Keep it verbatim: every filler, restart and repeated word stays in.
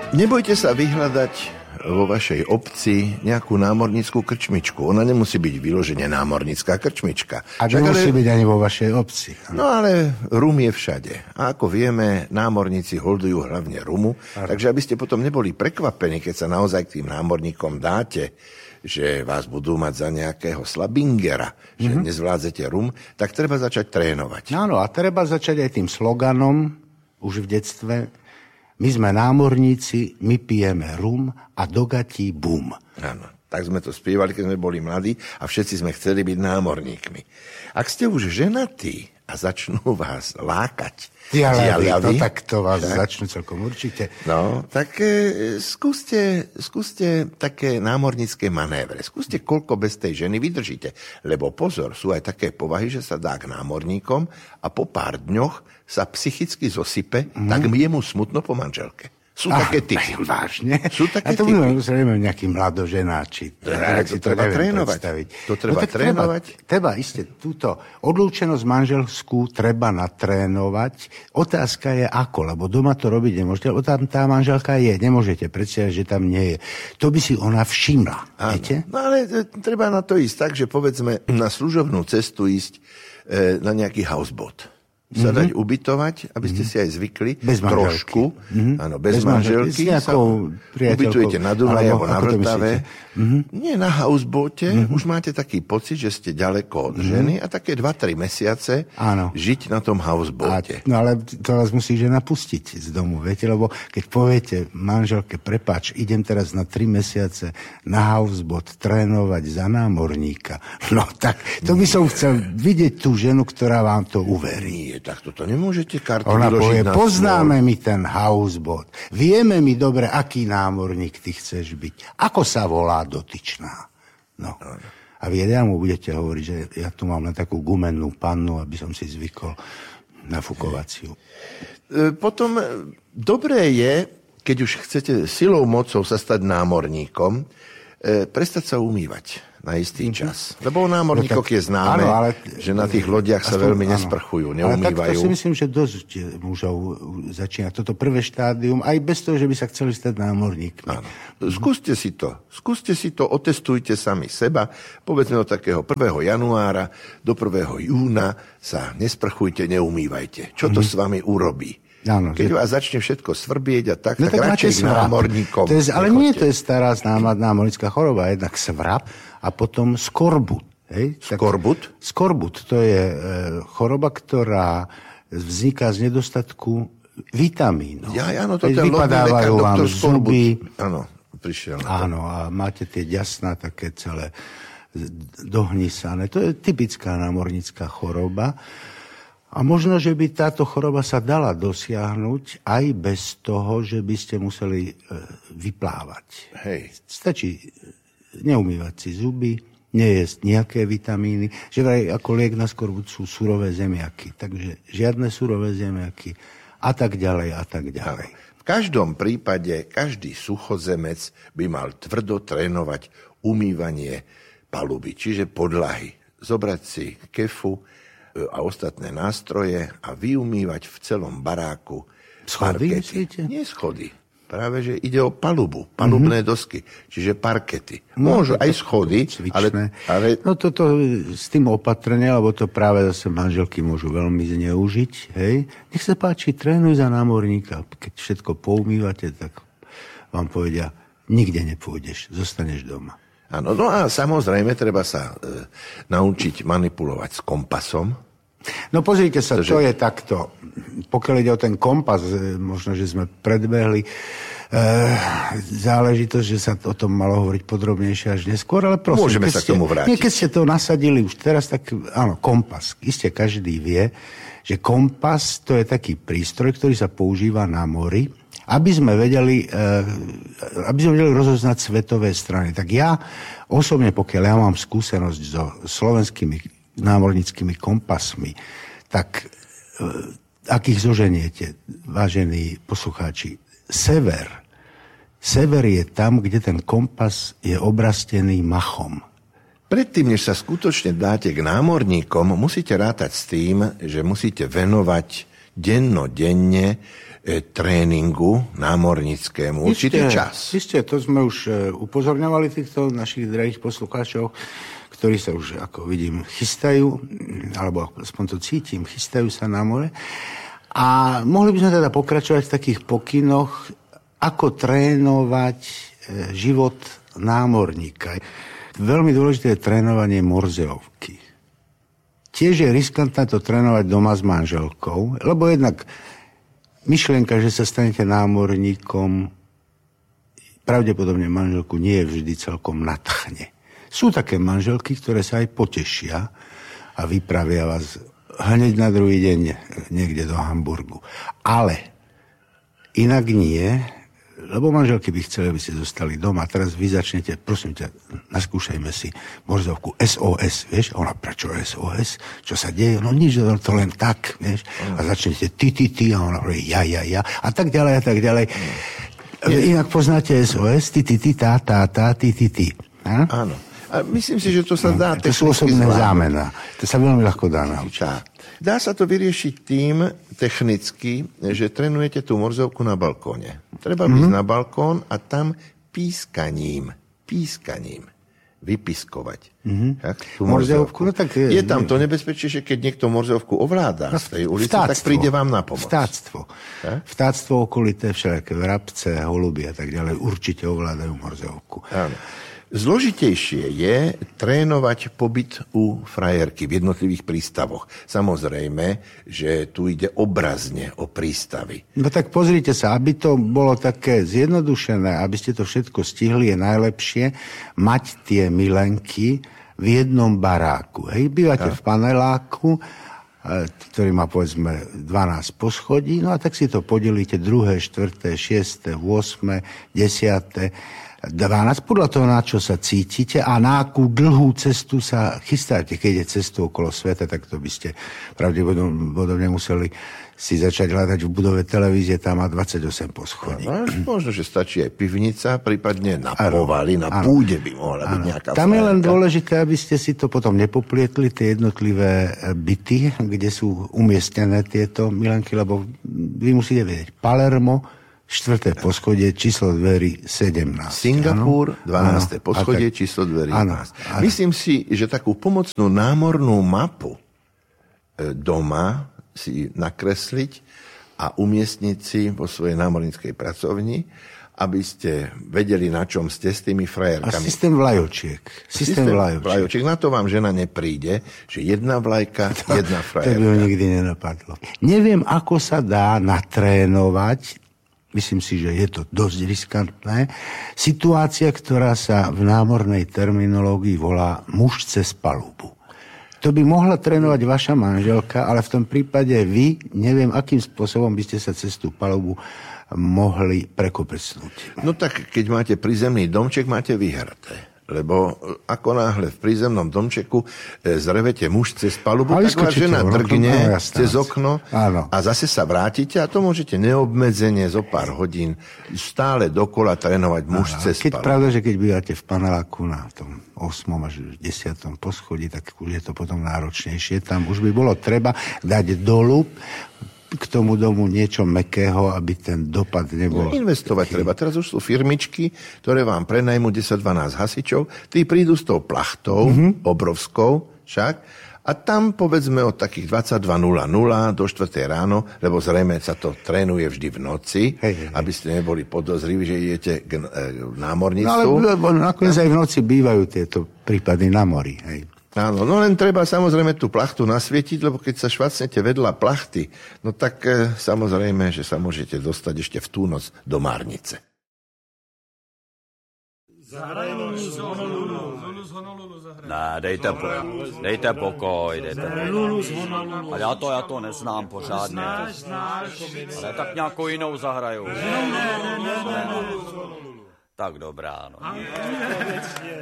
Nebojte sa vyhľadať vo vašej obci nejakú námornickú krčmičku. Ona nemusí byť vyložene námornická krčmička. A nemusí ale... byť ani vo vašej obci. No ale rum je všade. A ako vieme, námorníci holdujú hlavne rumu. Ar... Takže aby ste potom neboli prekvapení, keď sa naozaj k tým námorníkom dáte, že vás budú mať za nejakého slabingera, že mm-hmm. nezvládzete rum, tak treba začať trénovať. Áno, a treba začať aj tým sloganom už v detstve. My sme námorníci, my pijeme rum a do gatí bum. Áno, tak sme to spievali, keď sme boli mladí a všetci sme chceli byť námorníkmi. Ak ste už ženatí a začnú vás lákať diaľavy, no tak to vás tak začnú celkom určite. No, tak e, skúste, skúste také námornícke manévre. Skúste, koľko bez tej ženy vydržíte. Lebo pozor, sú aj také povahy, že sa dá k námorníkom a po pár dňoch sa psychicky zosype, mm. tak je mu smutno po manželke. Sú ah, také typy. Vážne? Sú také typy. A to budeme zrejme nejaký mladoženáči. To, to, to treba trénovať. To treba no, trénovať. Treba, treba isté túto odlúčenosť manželskú treba natrénovať. Otázka je ako, lebo doma to robiť nemôžete, lebo tam tá manželka je, nemôžete predstaviť, že tam nie je. To by si ona všimla. Viete? No ale treba na to ísť tak, že povedzme na služobnú cestu ísť e, na nejaký houseboat. Sa dať mm-hmm. ubytovať, aby ste si aj zvykli. Bez trošku. Mm-hmm. Áno, bez, bez manželky. Sa ubytujete na Dunaji alebo na Vltave. Mm-hmm. Nie na houseboate. Mm-hmm. Už máte taký pocit, že ste ďaleko od mm-hmm. ženy a také dva tri mesiace áno. žiť na tom houseboate. No ale to vás musí žena pustiť z domu, viete? Lebo keď poviete manželke, prepáč, idem teraz na tri mesiace na houseboat trénovať za námorníka. No tak, to by som chcel vidieť tú ženu, ktorá vám to uverí. Tak toto nemôžete karty ona vyložiť povie, na poznáme stôl. mi ten houseboat. Vieme mi dobre, aký námorník ty chceš byť. Ako sa volá dotyčná. No. A vy ja mu budete hovoriť, že ja tu mám na takú gumennú pannu, aby som si zvykol na fukovaciu. Potom dobré je, keď už chcete silou mocou sa stať námorníkom, prestať sa umývať na istý čas. Lebo o námorníkoch no tak, je známe, áno, ale, že na tých lodiach sa veľmi áno, nesprchujú, neumývajú. Ale tak to si myslím, že dosť mužov začína toto prvé štádium, aj bez toho, že by sa chceli stať námorníkmi. Áno. Skúste si to. Skúste si to, otestujte sami seba. Povedzme od takého prvého januára do prvého júna sa nesprchujte, neumývajte. Čo to mm-hmm. s vami urobí? Áno, keď že... vás začne všetko svrbieť a tak, no, tak, tak radšej k námorníkom. To je, ale nie, to je stará známa námornická choroba. Jednak svrap a potom skorbut. Hej? Skorbut? Tak, skorbut, to je e, choroba, ktorá vzniká z nedostatku vitamínov. Ja, áno, to ten vypadávajú lekár, vám zuby. Áno, prišiel. Áno, a máte tie ďasná také celé dohnisané. To je typická námornická choroba. A možno, že by táto choroba sa dala dosiahnuť aj bez toho, že by ste museli vyplávať. Hej. Stačí neumývať si zuby, nejesť nejaké vitamíny, že vraj ako liek na skorbut sú surové zemiaky, takže žiadne surové zemiaky a tak ďalej a tak ďalej. V každom prípade každý suchozemec by mal tvrdo trénovať umývanie paluby, čiže podlahy. Zobrať si kefu a ostatné nástroje a vyumývať v celom baráku schody, parkety. Myslíte? Nie schody. Práve, že ide o palubu, palubné mm-hmm. dosky, čiže parkety. Môžu no, aj schody, ale, ale... No toto s tým opatrne, lebo to práve zase manželky môžu veľmi zneužiť. Hej? Nech sa páči, trénuj za námorníka. Keď všetko poumývate, tak vám povedia, nikde nepôjdeš, zostaneš doma. Áno, no a samozrejme treba sa e, naučiť manipulovať s kompasom. No pozrite sa, to je takto. Pokiaľ ide o ten kompas, možno, že sme predbehli e, záležitosť, že sa o tom malo hovoriť podrobnejšie až neskôr, ale prosím, môžeme sa k tomu vrátiť. Nie, keď ste to nasadili už teraz, tak áno, kompas. Isté každý vie, že kompas to je taký prístroj, ktorý sa používa na mori, aby sme vedeli, e, aby sme vedeli rozoznať svetové strany. Tak ja osobne, pokiaľ ja mám skúsenosť so slovenskými námornickými kompasmi, tak e, ak ich zoženiete, vážení poslucháči, sever, sever je tam, kde ten kompas je obrastený machom. Predtým, než sa skutočne dáte k námorníkom, musíte rátať s tým, že musíte venovať dennodenne e, tréningu námornickému. Určitý čas. Isté, to sme už e, upozorňovali týchto našich drahých poslucháčov, ktorí sa už, ako vidím, chystajú, alebo aspoň to cítim, chystajú sa na more. A mohli by sme teda pokračovať v takých pokynoch, ako trénovať život námorníka. Veľmi dôležité je trénovanie morzeovky. Tiež je riskantné to trénovať doma s manželkou, lebo jednak myšlienka, že sa stanete námorníkom, pravdepodobne manželku nie je vždy celkom nadchne. Sú také manželky, ktoré sa aj potešia a vypravia vás hneď na druhý deň niekde do Hamburgu. Ale inak nie, lebo manželky by chceli, aby ste zostali doma. Teraz vy začnete, prosím ťa, naskúšajme si morzovku es ó es, vieš? A ona, prečo es ó es? Čo sa deje? No nič, to len tak, vieš? A začnete ty, ty, ty, a ona hovorí ja, ja, ja. A tak ďalej, a tak ďalej. Inak poznáte es ó es, ty, ty, ty, tá, tá, tá, ty, ty, ty. Ha? Áno. A myslím si, že to sa dá no, to sú osobné zámena. To sa veľmi ľahko dá naučiť. Dá sa to vyriešiť tým technicky, že trénujete tú morzovku na balkóne. Treba mm-hmm. ísť na balkón a tam pískaním, pískaním vypiskovať. Mm-hmm. Tak, tú morzovku. No, tak je, je tam to nebezpečie, že keď niekto morzovku ovláda no, z tej ulice, vtáctvo, tak príde vám na pomoc. Vtáctvo. Tak? Vtáctvo okolité, všelijaké vrabce, holuby a tak ďalej určite ovládajú morzovku. Áno. Zložitejšie je trénovať pobyt u frajerky v jednotlivých prístavoch. Samozrejme, že tu ide obrazne o prístavy. No tak pozrite sa, aby to bolo také zjednodušené, aby ste to všetko stihli, je najlepšie mať tie milenky v jednom baráku. Hej, bývate a? v paneláku, ktorý má povedzme dvanásť poschodí, no a tak si to podelíte druhé, štvrté, šieste, ôsme, desiate, dvanásť, podľa toho, na čo sa cítite a na akú dlhú cestu sa chystáte. Keď je cestu okolo sveta, tak to by ste pravdepodobne museli si začať hľadať v budove televízie, tam má dvadsaťosem poschodí. No, možno, že stačí aj pivnica, prípadne na povali, na ano. Púde by mohla ano. byť nejaká Tam frajerka. Je len dôležité, aby ste si to potom nepoplietli, tie jednotlivé byty, kde sú umiestnené tieto milenky, lebo vy musíte vedieť, Palermo, štvrté poschodie, číslo dverí sedemnásť. Singapur, dvanáste poschodie, tak, číslo dverí jedenásť. Myslím si, že takú pomocnú námornú mapu doma si nakresliť a umiestniť si vo svojej námorníckej pracovni, aby ste vedeli, na čom ste s tými frajerkami. A systém vlajočiek. Systém, systém vlajočiek. vlajočiek. Na to vám žena nepríde, že jedna vlajka, to, jedna frajerka. To by ho nikdy nenapadlo. Neviem, ako sa dá natrénovať, myslím si, že je to dosť riskantné, situácia, ktorá sa v námornej terminológii volá muž cez palubu. To by mohla trénovať vaša manželka, ale v tom prípade vy, neviem, akým spôsobom by ste sa cez tú palubu mohli prekopecnúť. No tak, keď máte prízemný domček, máte vyhraté. Lebo ako náhle v prízemnom domčeku zrevete muž cez palubu, ale tak vás žena drgne no, cez okno áno. a zase sa vrátite a to môžete neobmedzenie zo pár hodín stále dokola trénovať muž áno. cez keď palubu. Pravda, že keď bývate v paneláku na tom osmom až desiatom poschodí, tak už je to potom náročnejšie. Tam už by bolo treba dať dolu k tomu domu niečo mäkkého, aby ten dopad nebol... No, investovať taký. Treba. Teraz už sú firmičky, ktoré vám prenajmú desať dvanásť hasičov, tí prídu s tou plachtou, mm-hmm. obrovskou však, a tam povedzme od takých dvadsaťdva nula nula do štvrtej ráno, lebo zrejme sa to trénuje vždy v noci, hej, hej. aby ste neboli podozriví, že idete k námorníctvu. No ale nakoniec aj v noci bývajú tieto prípady na mori, hej. Áno, no len treba samozrejme tú plachtu nasvietiť, lebo keď sa švacnete vedľa plachty, no tak e, samozrejme, že sa môžete dostať ešte v tú noc do márnice. Ne, dejte, po, dejte pokoj, dejte pokoj. A já to, já to neznám pořádně. Ale tak nějakou jinou zahraju. Tak dobrá, no.